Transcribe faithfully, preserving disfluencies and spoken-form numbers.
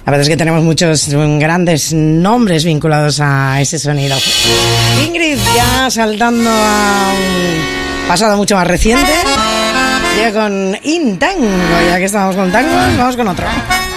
La verdad es que tenemos muchos grandes nombres vinculados a ese sonido. Ingrid, ya saltando a un pasado mucho más reciente, llega con In Tango. Ya que estamos con tango, vamos con otro.